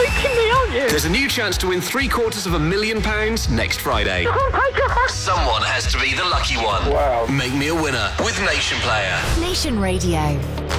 joking me, aren't you? There's a new chance to win £750,000 next Friday. Oh my God. Someone has to be the lucky one. Wow. Make me a winner with Nation Player. Nation Radio.